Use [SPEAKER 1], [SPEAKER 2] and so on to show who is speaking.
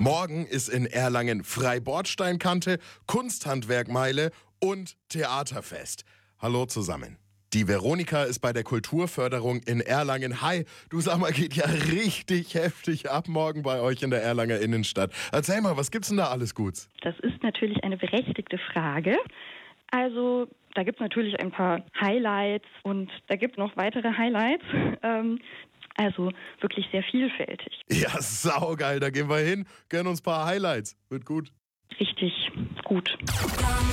[SPEAKER 1] Morgen ist in Erlangen Freibordsteinkante, Kunsthandwerkmeile und Theaterfest. Hallo zusammen. Die Veronika ist bei der Kulturförderung in Erlangen. Hi, du, sag mal, geht ja richtig heftig ab morgen bei euch in der Erlanger Innenstadt. Erzähl mal, was gibt's denn da alles Gutes?
[SPEAKER 2] Das ist natürlich eine berechtigte Frage. Also, da gibt es natürlich ein paar Highlights und da gibt es noch weitere Highlights. Also wirklich sehr vielfältig.
[SPEAKER 1] Ja, saugeil, da gehen wir hin, gönnen uns ein paar Highlights. Wird gut.
[SPEAKER 2] Richtig gut.